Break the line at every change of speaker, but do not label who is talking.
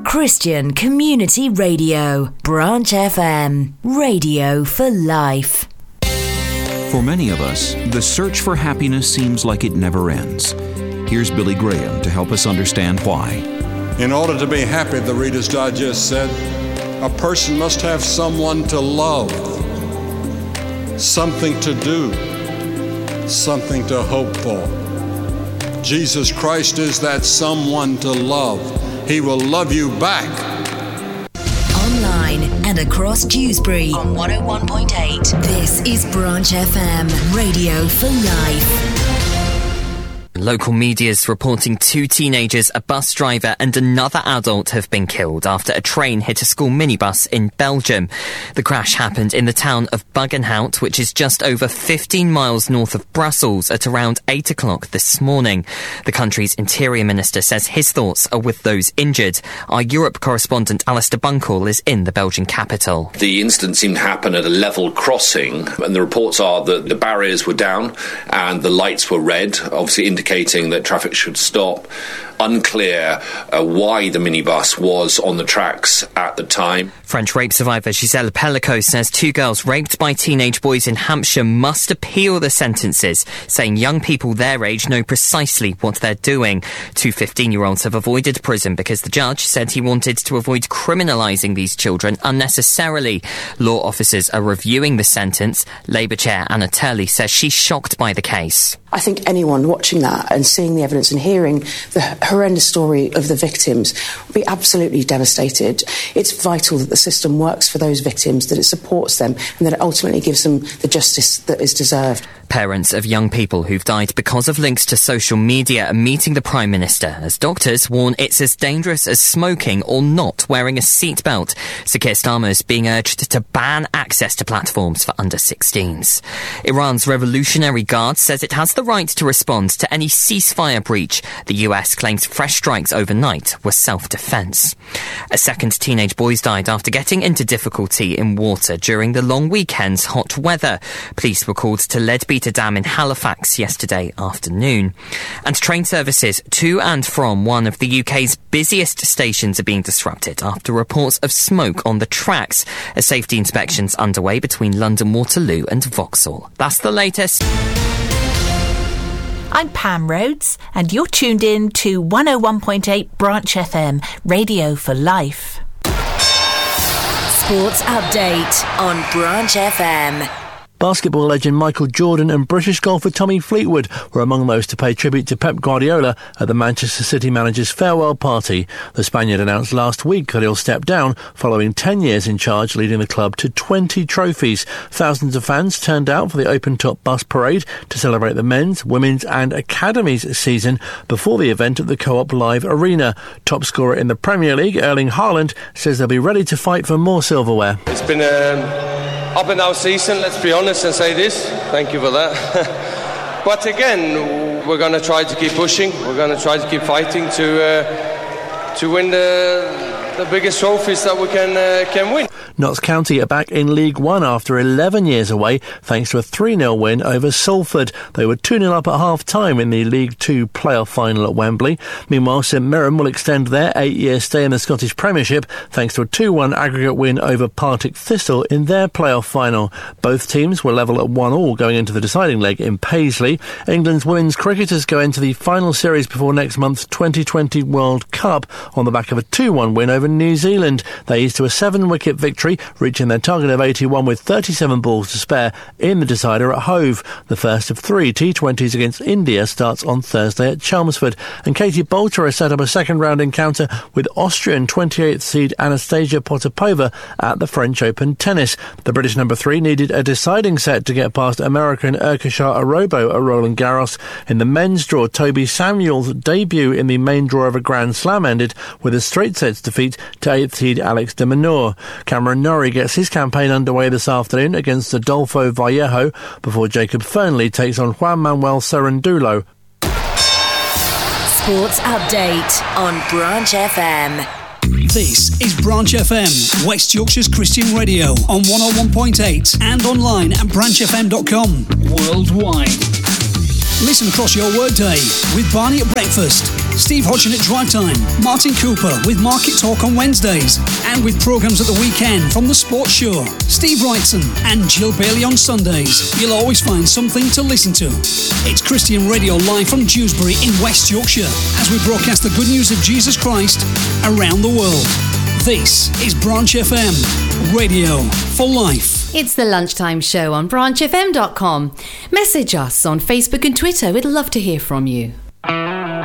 Christian Community Radio, Branch FM, radio for life.
For many of us, the search for happiness seems like it never ends. Here's Billy Graham to help us understand why.
In order to be happy, the Reader's Digest said, a person must have someone to love, something to do, something to hope for. Jesus Christ is that someone to love. He will love you back.
Online and across Dewsbury on 101.8. This is Branch FM, radio for life.
Local media is reporting 2 teenagers, a bus driver and another adult have been killed after a train hit a school minibus in Belgium. The crash happened in the town of Buggenhout, which is just over 15 miles north of Brussels, at around 8 o'clock this morning. The country's interior minister says his thoughts are with those injured. Our Europe correspondent Alistair Bunkle is in the Belgian capital.
The incident seemed to happen at a level crossing, and the reports are that the barriers were down and the lights were red, obviously indicating that traffic should stop. Unclear why the minibus was on the tracks at the time.
French rape survivor Giselle Pellico says 2 girls raped by teenage boys in Hampshire must appeal the sentences, saying young people their age know precisely what they're doing. 2 15-year-olds have avoided prison because the judge said he wanted to avoid criminalising these children unnecessarily. Law officers are reviewing the sentence. Labour Chair Anna Turley says she's shocked by the case.
I think anyone watching that and seeing the evidence and hearing the horrendous story of the victims will be absolutely devastated. It's vital that the system works for those victims, that it supports them and that it ultimately gives them the justice that is deserved.
Parents of young people who've died because of links to social media are meeting the Prime Minister as doctors warn it's as dangerous as smoking or not wearing a seatbelt. Sir Keir Starmer is being urged to ban access to platforms for under 16s. Iran's Revolutionary Guard says it has the right to respond to any ceasefire breach. The US claims fresh strikes overnight were self-defence. A second teenage boy died after getting into difficulty in water during the long weekend's hot weather. Police were called to Leadbeater Dam in Halifax yesterday afternoon. And train services to and from one of the UK's busiest stations are being disrupted after reports of smoke on the tracks. A safety inspection's underway between London Waterloo and Vauxhall. That's the latest.
I'm Pam Rhodes, and you're tuned in to 101.8 Branch FM, radio for life.
Sports update on Branch FM.
Basketball legend Michael Jordan and British golfer Tommy Fleetwood were among those to pay tribute to Pep Guardiola at the Manchester City manager's farewell party. The Spaniard announced last week that he'll step down following 10 years in charge, leading the club to 20 trophies. Thousands of fans turned out for the open-top bus parade to celebrate the men's, women's and academies season before the event at the Co-op Live Arena. Top scorer in the Premier League, Erling Haaland, says they'll be ready to fight for more silverware.
It's been up and down season, let's be honest and say this. Thank you for that. But again, we're going to try to keep pushing. We're going to try to keep fighting to win the biggest trophies that we can win.
Notts County are back in League One after 11 years away thanks to a 3-0 win over Salford. They were 2-0 up at half-time in the League Two playoff final at Wembley. Meanwhile, St Mirren will extend their 8-year stay in the Scottish Premiership thanks to a 2-1 aggregate win over Partick Thistle in their playoff final. Both teams were level at 1-1 going into the deciding leg in Paisley. England's women's cricketers go into the final series before next month's 2020 World Cup on the back of a 2-1 win over New Zealand. They eased to a 7-wicket victory, reaching their target of 81 with 37 balls to spare in the decider at Hove. The first of 3 T20s against India starts on Thursday at Chelmsford. And Katie Boulter has set up a second-round encounter with Austrian 28th seed Anastasia Potapova at the French Open tennis. The British number 3 needed a deciding set to get past American Urkashar Arobo at Roland Garros. In the men's draw, Toby Samuel's debut in the main draw of a Grand Slam ended with a straight sets defeat to 8th seed Alex de Minaur. Cameron Norrie gets his campaign underway this afternoon against Adolfo Vallejo before Jacob Fernley takes on Juan Manuel Cerandulo.
Sports update on Branch FM.
This is Branch FM, West Yorkshire's Christian radio on 101.8 and online at branchfm.com. Worldwide. Listen across your workday with Barney at breakfast. Steve Hodgson at Drive Time, Martin Cooper with Market Talk on Wednesdays, and with programmes at the weekend from The Sports Show, Steve Wrightson and Jill Bailey on Sundays. You'll always find something to listen to. It's Christian Radio live from Dewsbury in West Yorkshire as we broadcast the good news of Jesus Christ around the world. This is Branch FM, radio for life.
It's the Lunchtime Show on branchfm.com. Message us on Facebook and Twitter. We'd love to hear from you.